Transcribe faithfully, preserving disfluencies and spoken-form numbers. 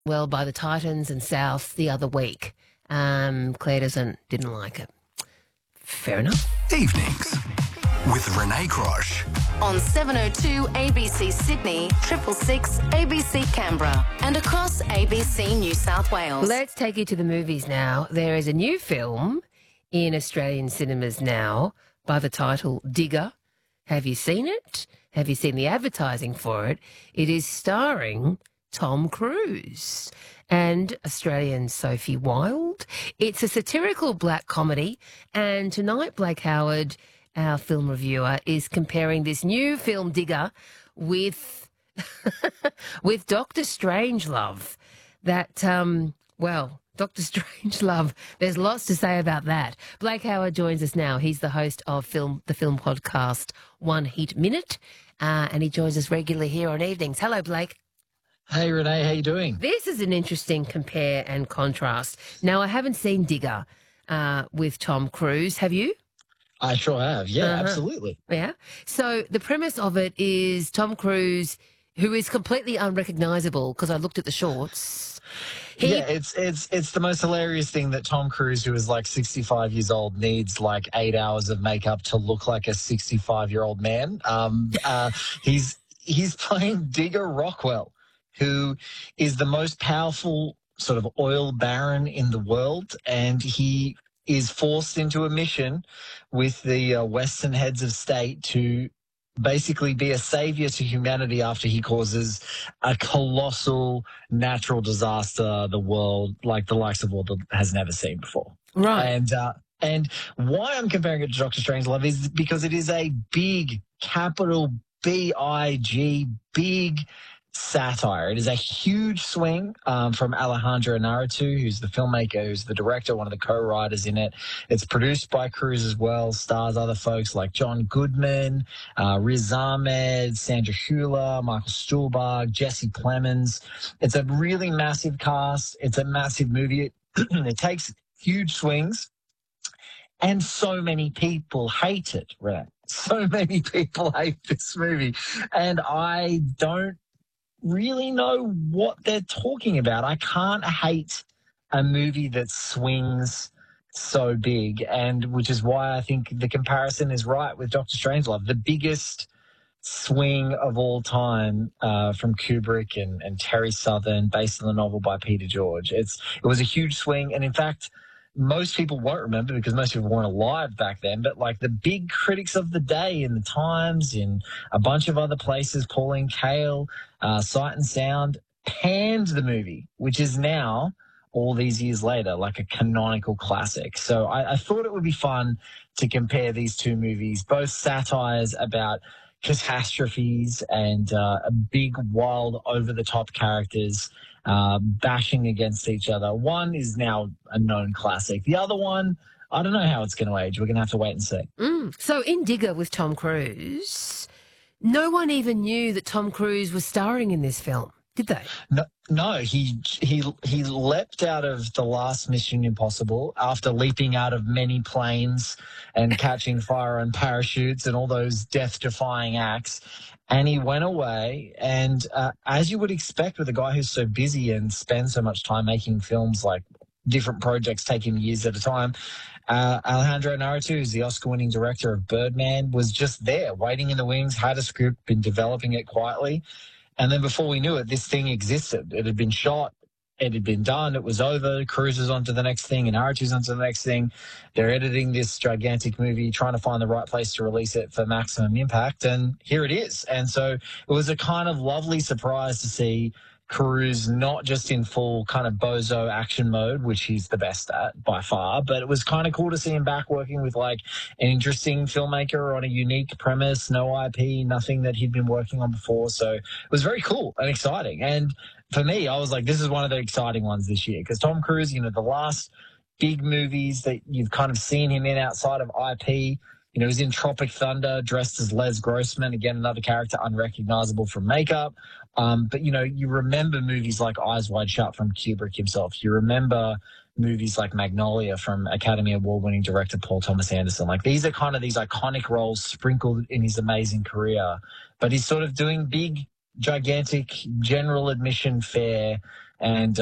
well by the Titans and South the other week. Um, Claire doesn't didn't like it. Fair enough. Evenings with Renee Crosh. On seven oh two A B C Sydney, triple six A B C Canberra, and across A B C New South Wales. Let's take you to the movies now. There is a new film in Australian cinemas now by the title Digger. Have you seen it? Have you seen the advertising for it? It is starring Tom Cruise and Australian Sophie Wilde. It's a satirical black comedy, and tonight Blake Howard, our film reviewer, is comparing this new film Digger with with Doctor Strangelove. That, um, well, Doctor Strangelove, there's lots to say about that. Blake Howard joins us now. He's the host of film the film podcast One Heat Minute, uh, and he joins us regularly here on evenings. Hello, Blake. Hey, Renee, how you doing? This is an interesting compare and contrast. Now, I haven't seen Digger uh, with Tom Cruise. Have you? I sure have. Yeah, Uh-huh. absolutely. Yeah. So the premise of it is Tom Cruise, who is completely unrecognisable because I looked at the shorts. He, Yeah, it's it's it's the most hilarious thing that Tom Cruise, who is like sixty-five years old, needs like eight hours of makeup to look like a sixty-five-year-old man. Um, uh, he's he's playing Digger Rockwell, who is the most powerful sort of oil baron in the world, and he is forced into a mission with the uh, Western heads of state to basically be a savior to humanity after he causes a colossal natural disaster the world, like the likes of the world has never seen before. right. And uh, and why I'm comparing it to Doctor Strangelove is because it is a big, capital B I G, big satire. It is a huge swing um, from Alejandro Inarritu, who's the filmmaker, who's the director, one of the co-writers in it. It's produced by Cruise as well, stars other folks like John Goodman, uh, Riz Ahmed, Sandra Hüller, Michael Stuhlbarg, Jesse Plemons. It's a really massive cast. It's a massive movie. It, it takes huge swings, and so many people hate it, right? So many people hate this movie, and I don't really know what they're talking about. I can't hate a movie that swings so big, and which is why I think the comparison is right with Doctor Strangelove, the biggest swing of all time uh, from Kubrick and, and Terry Southern, based on the novel by Peter George. It's it was a huge swing, and in fact, most people won't remember because most people weren't alive back then, but like the big critics of the day in the Times, in a bunch of other places, Pauline Kael, uh, Sight and Sound, panned the movie, which is now, all these years later, like a canonical classic. So I, I thought it would be fun to compare these two movies, both satires about catastrophes and uh, big, wild, over-the-top characters uh, bashing against each other. One is now a known classic. The other one, I don't know how it's going to age. We're going to have to wait and see. Mm. So in Digger with Tom Cruise, no one even knew that Tom Cruise was starring in this film, did they? No, no, he he he leapt out of the last Mission Impossible after leaping out of many planes and catching fire on parachutes and all those death-defying acts. And he went away, and uh, as you would expect with a guy who's so busy and spends so much time making films, like different projects take him years at a time, uh, Alejandro Inarritu, who's the Oscar-winning director of Birdman, was just there, waiting in the wings, had a script, been developing it quietly. And then before we knew it, this thing existed. It had been shot. It had been done. It was over. Cruise is on to the next thing, and Inarritu's on to the next thing. They're editing this gigantic movie, trying to find the right place to release it for maximum impact, and here it is. And so it was a kind of lovely surprise to see Cruise not just in full kind of bozo action mode, which he's the best at by far, but it was kind of cool to see him back working with like an interesting filmmaker on a unique premise, no I P, nothing that he'd been working on before. So it was very cool and exciting. And for me, I was like, this is one of the exciting ones this year, because Tom Cruise, you know, the last big movies that you've kind of seen him in outside of I P, you know, he was in Tropic Thunder, dressed as Les Grossman, again, another character unrecognizable from makeup. Um, but, you know, you remember movies like Eyes Wide Shut from Kubrick himself. You remember movies like Magnolia from Academy Award-winning director Paul Thomas Anderson. Like, these are kind of these iconic roles sprinkled in his amazing career. But he's sort of doing big, gigantic, general admission fare And